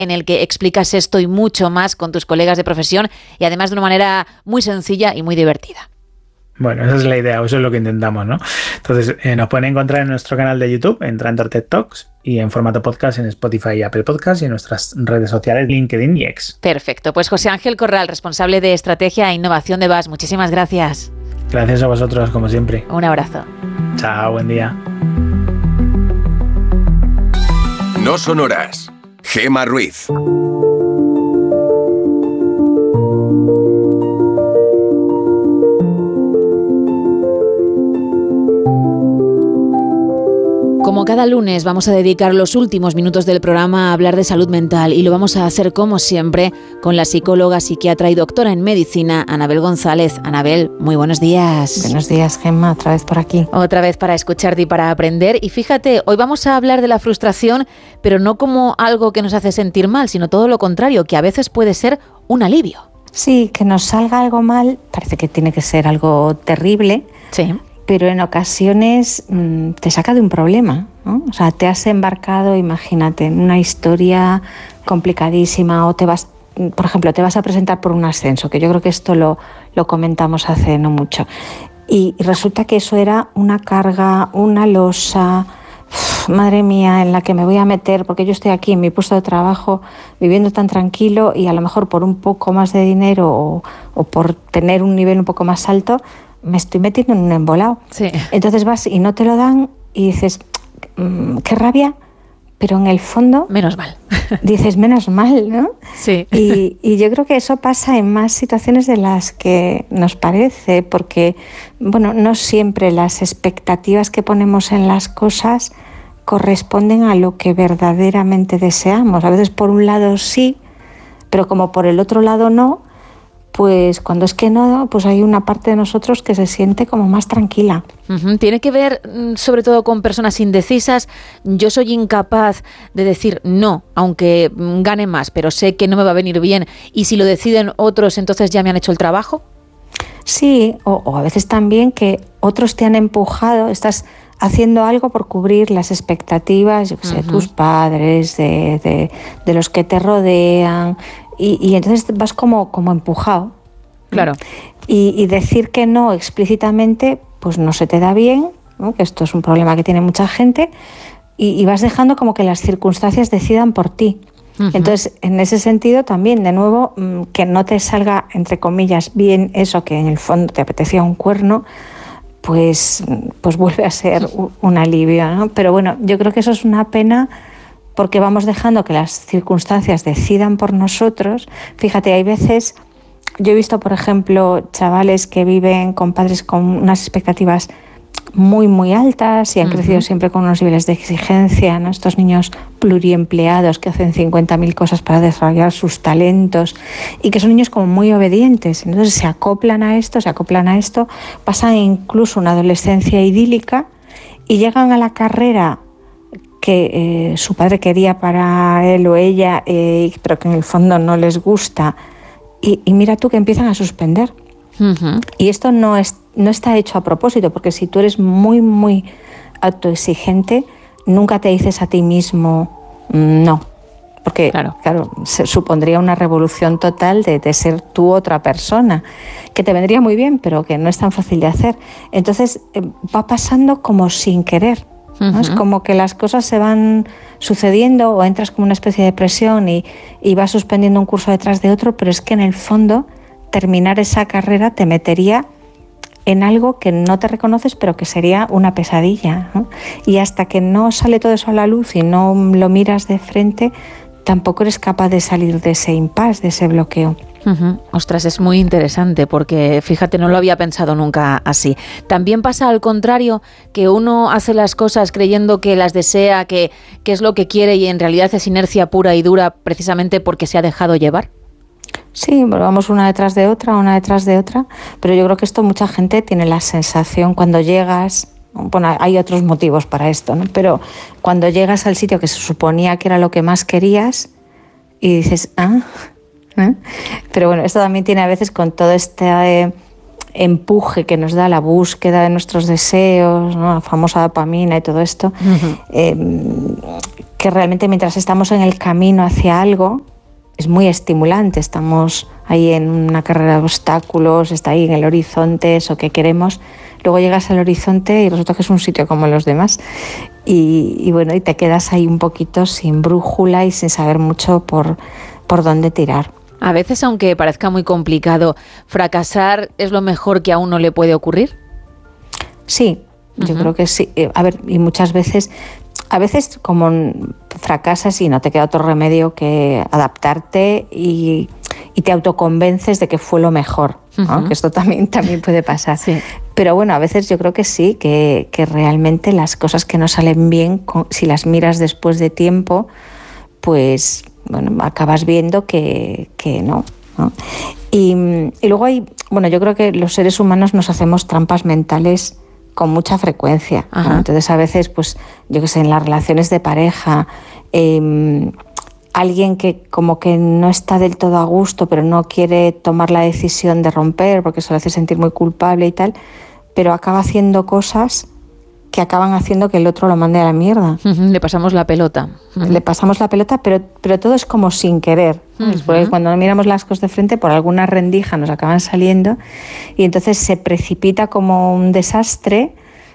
en el que explicas esto y mucho más con tus colegas de profesión y además de una manera muy sencilla y muy divertida. Bueno, esa es la idea, eso es lo que intentamos, ¿no? Entonces, nos pueden encontrar en nuestro canal de YouTube, en Trendor TED Talks, y en formato podcast en Spotify y Apple Podcasts y en nuestras redes sociales, LinkedIn y X. Perfecto. Pues José Ángel Corral, responsable de Estrategia e Innovación de BASF, muchísimas gracias. Gracias a vosotros, como siempre. Un abrazo. Chao, buen día. No son horas. Gemma Ruiz. Como cada lunes vamos a dedicar los últimos minutos del programa a hablar de salud mental y lo vamos a hacer como siempre con la psicóloga, psiquiatra y doctora en medicina Anabel González. Anabel, muy buenos días. Buenos días, Gemma, otra vez por aquí. Otra vez para escucharte y para aprender. Y fíjate, hoy vamos a hablar de la frustración, pero no como algo que nos hace sentir mal, sino todo lo contrario, que a veces puede ser un alivio. Sí, que nos salga algo mal, parece que tiene que ser algo terrible. Sí. Pero en ocasiones te saca de un problema, ¿no? O sea, te has embarcado, imagínate, en una historia complicadísima o por ejemplo, te vas a presentar por un ascenso, que yo creo que esto lo comentamos hace no mucho. Y resulta que eso era una carga, una losa, madre mía, en la que me voy a meter, porque yo estoy aquí en mi puesto de trabajo viviendo tan tranquilo y a lo mejor por un poco más de dinero o por tener un nivel un poco más alto, me estoy metiendo en un embolado. Sí. Entonces vas y no te lo dan y dices, qué rabia, pero en el fondo... Menos mal. Dices, menos mal, ¿no? Sí. Y yo creo que eso pasa en más situaciones de las que nos parece, porque, bueno, no siempre las expectativas que ponemos en las cosas corresponden a lo que verdaderamente deseamos. A veces por un lado sí, pero como por el otro lado no, pues cuando es que no, pues hay una parte de nosotros que se siente como más tranquila. Tiene que ver sobre todo con personas indecisas. Yo soy incapaz de decir no, aunque gane más, pero sé que no me va a venir bien. Y si lo deciden otros, entonces ya me han hecho el trabajo. Sí, o a veces también que otros te han empujado, estás haciendo algo por cubrir las expectativas, yo qué sé, de tus padres, de los que te rodean. Y entonces vas como empujado. Claro. Y decir que no explícitamente, pues no se te da bien, ¿no? Que esto es un problema que tiene mucha gente, y vas dejando como que las circunstancias decidan por ti. Entonces, en ese sentido también, de nuevo, que no te salga, entre comillas, bien eso que en el fondo te apetecía un cuerno, pues vuelve a ser un alivio, ¿no? Pero bueno, yo creo que eso es una pena, porque vamos dejando que las circunstancias decidan por nosotros. Fíjate, hay veces, yo he visto, por ejemplo, chavales que viven con padres con unas expectativas muy, muy altas y han crecido siempre con unos niveles de exigencia, ¿no? Estos niños pluriempleados que hacen 50.000 cosas para desarrollar sus talentos y que son niños como muy obedientes. Entonces se acoplan a esto, pasan incluso una adolescencia idílica y llegan a la carrera que su padre quería para él o ella, pero que en el fondo no les gusta, y mira tú que empiezan a suspender. Y esto no está hecho a propósito, porque si tú eres muy, muy autoexigente, nunca te dices a ti mismo no, porque claro supondría una revolución total de ser tú otra persona, que te vendría muy bien, pero que no es tan fácil de hacer. Entonces va pasando como sin querer. ¿No? Es como que las cosas se van sucediendo o entras como una especie de presión y vas suspendiendo un curso detrás de otro, pero es que en el fondo terminar esa carrera te metería en algo que no te reconoces, pero que sería una pesadilla, ¿no? Y hasta que no sale todo eso a la luz y no lo miras de frente, tampoco eres capaz de salir de ese impasse, de ese bloqueo. Ostras, es muy interesante porque, fíjate, no lo había pensado nunca así. También pasa al contrario, que uno hace las cosas creyendo que las desea, que es lo que quiere y en realidad es inercia pura y dura precisamente porque se ha dejado llevar. Sí, vamos una detrás de otra, pero yo creo que esto mucha gente tiene la sensación cuando llegas. Bueno, hay otros motivos para esto, ¿no? Pero cuando llegas al sitio que se suponía que era lo que más querías y dices, Pero bueno, esto también tiene a veces con todo este empuje que nos da la búsqueda de nuestros deseos, ¿no? La famosa dopamina y todo esto, realmente mientras estamos en el camino hacia algo es muy estimulante. Estamos ahí en una carrera de obstáculos, está ahí en el horizonte eso que queremos. Luego llegas al horizonte y resulta que es un sitio como los demás y bueno, y te quedas ahí un poquito sin brújula y sin saber mucho por dónde tirar. A veces, aunque parezca muy complicado, ¿fracasar es lo mejor que a uno le puede ocurrir? Sí, yo creo que sí. A ver, y muchas veces, a veces como fracasas y no te queda otro remedio que adaptarte y te autoconvences de que fue lo mejor, ¿no? Que esto también puede pasar. Sí. Pero bueno, a veces yo creo que sí, que realmente las cosas que no salen bien, si las miras después de tiempo, pues bueno, acabas viendo que no. Y luego hay, bueno, yo creo que los seres humanos nos hacemos trampas mentales con mucha frecuencia, ¿no? Entonces a veces, pues yo qué sé, en las relaciones de pareja, alguien que como que no está del todo a gusto, pero no quiere tomar la decisión de romper porque eso le hace sentir muy culpable y tal, pero acaba haciendo cosas que acaban haciendo que el otro lo mande a la mierda. Le pasamos la pelota. Le pasamos la pelota, pero todo es como sin querer. Porque cuando miramos las cosas de frente, por alguna rendija nos acaban saliendo y entonces se precipita como un desastre.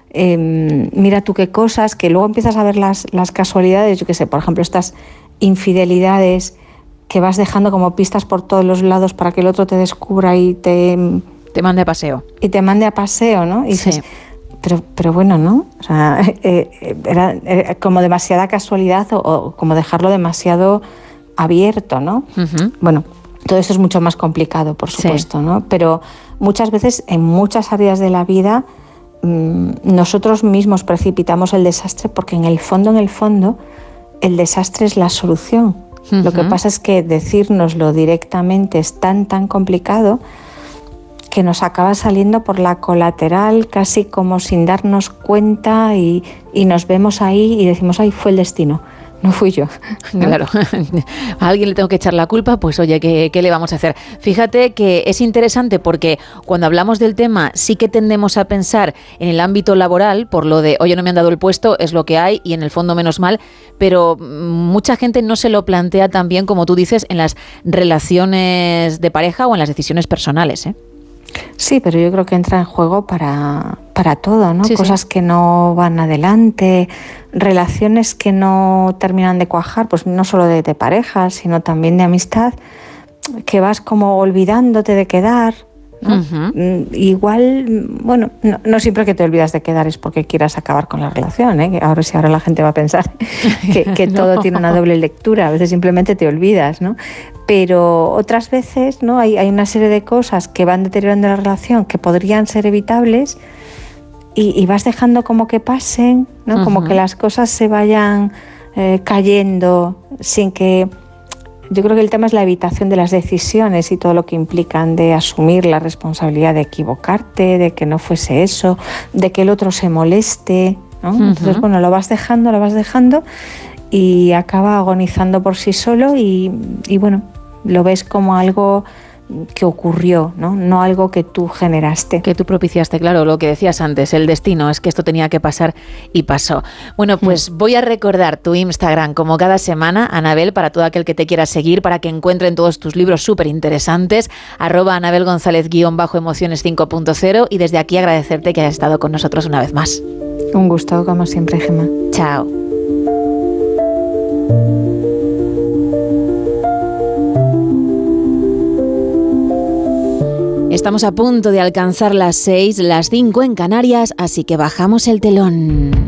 Mira tú qué cosas, que luego empiezas a ver las casualidades, yo qué sé, por ejemplo, estas infidelidades que vas dejando como pistas por todos los lados para que el otro te descubra y te mande a paseo. Y te mande a paseo, ¿no? Y dices, pero bueno, ¿no? O sea, era como demasiada casualidad o como dejarlo demasiado abierto, ¿no? Bueno, todo esto es mucho más complicado, por supuesto, ¿no? Pero muchas veces, en muchas áreas de la vida, nosotros mismos precipitamos el desastre porque en el fondo, el desastre es la solución. Lo que pasa es que decírnoslo directamente es tan complicado que nos acaba saliendo por la colateral, casi como sin darnos cuenta y nos vemos ahí y decimos, ay, fue el destino, no fui yo, ¿no? Claro, a alguien le tengo que echar la culpa, pues oye, ¿qué le vamos a hacer? Fíjate que es interesante porque cuando hablamos del tema sí que tendemos a pensar en el ámbito laboral, por lo de, oye, no me han dado el puesto, es lo que hay y en el fondo menos mal, pero mucha gente no se lo plantea tan bien, como tú dices, en las relaciones de pareja o en las decisiones personales, ¿eh? Sí, pero yo creo que entra en juego para todo, ¿no? Cosas que no van adelante, relaciones que no terminan de cuajar, pues no solo de pareja, sino también de amistad, que vas como olvidándote de quedar, ¿no? Igual, bueno, no siempre que te olvidas de quedar es porque quieras acabar con la relación, ¿eh? Ahora la gente va a pensar que todo tiene una doble lectura, a veces simplemente te olvidas, ¿no? Pero otras veces, ¿no? Hay una serie de cosas que van deteriorando la relación que podrían ser evitables y vas dejando como que pasen, ¿no? Como que las cosas se vayan cayendo sin que... Yo creo que el tema es la evitación de las decisiones y todo lo que implican de asumir la responsabilidad de equivocarte, de que no fuese eso, de que el otro se moleste, ¿no? Entonces, bueno, lo vas dejando y acaba agonizando por sí solo y bueno, lo ves como algo que ocurrió, no algo que tú generaste. Que tú propiciaste, claro, lo que decías antes, el destino, es que esto tenía que pasar y pasó. Bueno, pues voy a recordar tu Instagram como cada semana, Anabel, para todo aquel que te quiera seguir, para que encuentren todos tus libros súper interesantes, @AnabelGonzález_emociones 5.0 y desde aquí agradecerte que hayas estado con nosotros una vez más. Un gusto, como siempre, Gemma. Chao. Estamos a punto de alcanzar las 6, las 5 en Canarias, así que bajamos el telón.